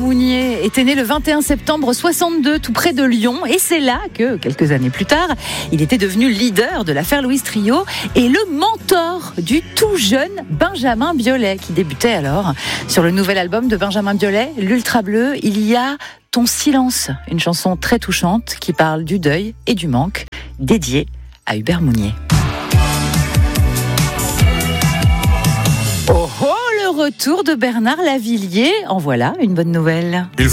Mounier était né le 21 septembre 62, tout près de Lyon. Et c'est là que, quelques années plus tard, il était devenu leader de l'affaire Louise Trio et le mentor du tout jeune Benjamin Biolay, qui débutait alors. Sur le nouvel album de Benjamin Biolay, L'Ultra Bleu, il y a Ton silence, une chanson très touchante qui parle du deuil et du manque, dédiée à Hubert Mounier. Oh oh, le retour de Bernard Lavilliers, en voilà une bonne nouvelle.